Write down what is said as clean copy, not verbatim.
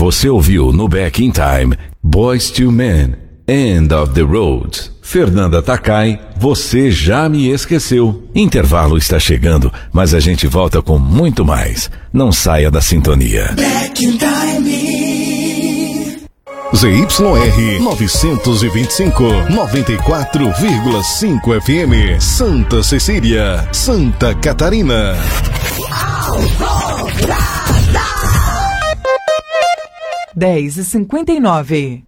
Você ouviu no Back in Time, Boyz II Men, End of the Road. Fernanda Takai, Você Já Me Esqueceu. Intervalo está chegando, mas a gente volta com muito mais. Não saia da sintonia. Back in Time. ZYR 925, 94,5 FM, Santa Cecília, Santa Catarina. 10h59.